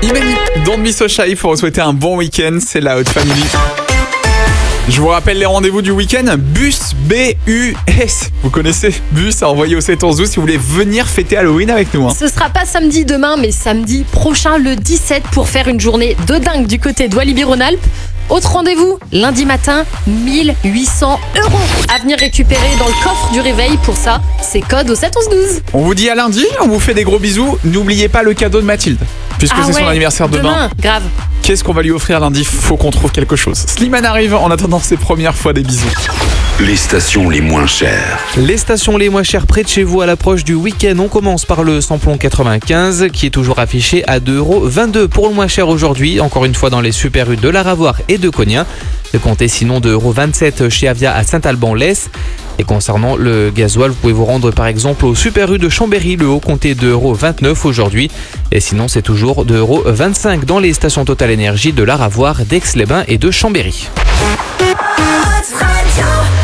Imani, Don't Be So Shy pour vous souhaiter un bon week-end, c'est la Haute Family. Je vous rappelle les rendez-vous du week-end, Bus, B-U-S. Vous connaissez Bus à envoyer au 7-11-12 si vous voulez venir fêter Halloween avec nous. Ce sera pas samedi demain, mais samedi prochain, le 17, pour faire une journée de dingue du côté de Walibi-Rhône-Alpes. Autre rendez-vous, lundi matin, 1800 € à venir récupérer dans le coffre du réveil. Pour ça, c'est code au 7-11-12. On vous dit à lundi, on vous fait des gros bisous. N'oubliez pas le cadeau de Mathilde, puisque c'est son anniversaire demain. Grave. Qu'est-ce qu'on va lui offrir lundi? Faut qu'on trouve quelque chose. Slimane arrive en attendant ses premières fois, des bisous. Les stations les moins chères. Les stations les moins chères près de chez vous à l'approche du week-end. On commence par le samplon 95 qui est toujours affiché à 2,22 € pour le moins cher aujourd'hui. Encore une fois dans les Super U de la Ravoire et de Cognin. Comptez sinon 2,27 € chez Avia à Saint-Alban-Lès. Et concernant le gasoil, vous pouvez vous rendre par exemple au Super U de Chambéry. Le haut comptez 2,29 € aujourd'hui. Et sinon c'est toujours 2,25 € dans les stations Total Énergie de la Ravoire, d'Aix-les-Bains et de Chambéry. Radio.